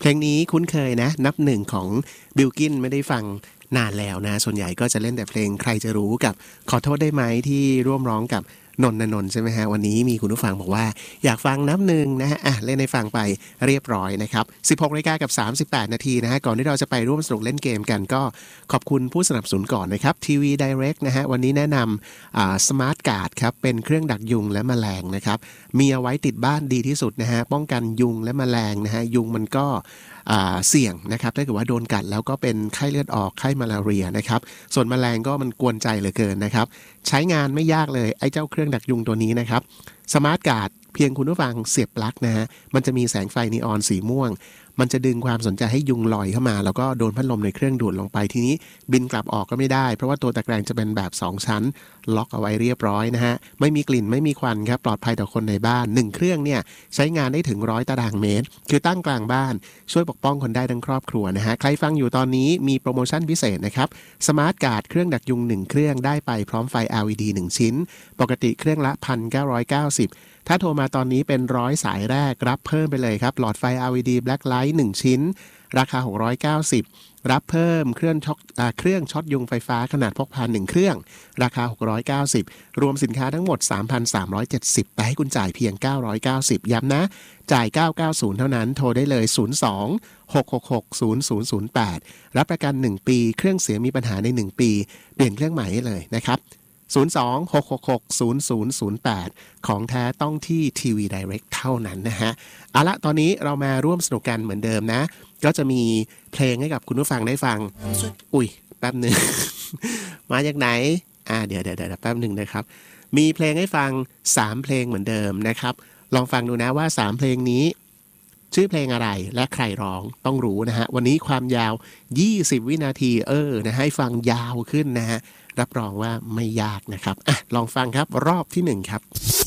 เพลงนี้คุ้นเคยนะนับหนึ่งของบิลกินไม่ได้ฟังนานแล้วนะส่วนใหญ่ก็จะเล่นแต่เพลงใครจะรู้กับขอโทษได้ไหมที่ร่วมร้องกับนนท์ใช่ไหมฮะวันนี้มีคุณผู้ฟังบอกว่าอยากฟังนับหนึ่งนะฮะเล่นให้ฟังไปเรียบร้อยนะครับ 16:38 นาทีนะฮะก่อนที่เราจะไปร่วมสนุกเล่นเกมกันก็ขอบคุณผู้สนับสนุนก่อนนะครับทีวีไดเรกนะฮะวันนี้แนะนำสมาร์ทการ์ดครับเป็นเครื่องดักยุงและแมลงนะครับมีเอาไว้ติดบ้านดีที่สุดนะฮะป้องกันยุงและแมลงนะฮะยุงมันก็เสี่ยงนะครับถ้าเกิดว่าโดนกัดแล้วก็เป็นไข้เลือดออกไข้มาลาเรียนะครับส่วนแมลงก็มันกวนใจเหลือเกินนะครับใช้งานไม่ยากเลยไอ้เจ้าเครื่องดักยุงตัวนี้นะครับสมาร์ทการ์ดเพียงคุณผู้ฟังเสียบปลั๊กนะฮะมันจะมีแสงไฟนีออนสีม่วงมันจะดึงความสนใจให้ยุงลอยเข้ามาแล้วก็โดนพัดลมในเครื่องดูดลงไปทีนี้บินกลับออกก็ไม่ได้เพราะว่าตัวตะแกรงจะเป็นแบบ2ชั้นล็อกเอาไว้เรียบร้อยนะฮะไม่มีกลิ่นไม่มีควันครับปลอดภัยต่อคนในบ้าน1เครื่องเนี่ยใช้งานได้ถึง100 ตารางเมตรคือตั้งกลางบ้านช่วยปกป้องคนได้ทั้งครอบครัวนะฮะใครฟังอยู่ตอนนี้มีโปรโมชั่นพิเศษนะครับสมาร์ทการ์ดเครื่องดักยุง1เครื่องได้ไปพร้อมไฟ LED 1ชิ้นปกติเครื่องละ 1,990ถ้าโทรมาตอนนี้เป็น100สายแรกรับเพิ่มไปเลยครับหลอดไฟ LED Black Light 1ชิ้นราคา690รับเพิ่มเครื่องช็อตยุงไฟฟ้าขนาดพกพา1เครื่องราคา690รวมสินค้าทั้งหมด 3,370 แต่ให้คุณจ่ายเพียง990ย้ำนะจ่าย990เท่านั้นโทรได้เลย02-666-0008รับประกัน1ปีเครื่องเสียมีปัญหาใน1ปีเปลี่ยนเครื่องใหม่ให้เลยนะครับ02-666-0008ของแท้ต้องที่ทีวีไดเรกเท่านั้นนะฮะเอาละตอนนี้เรามาร่วมสนุกกันเหมือนเดิมนะก็จะมีเพลงให้กับคุณผู้ฟังได้ฟังอุ้ยแป๊บนึง มาจากไหนเดี๋ยวแป๊บนึงนะครับมีเพลงให้ฟัง3เพลงเหมือนเดิมนะครับลองฟังดูนะว่า3เพลงนี้ชื่อเพลงอะไรและใครร้องต้องรู้นะฮะวันนี้ความยาว20วินาทีนะให้ฟังยาวขึ้นนะฮะรับรองว่าไม่ยากนะครับลองฟังครับรอบที่1ครับ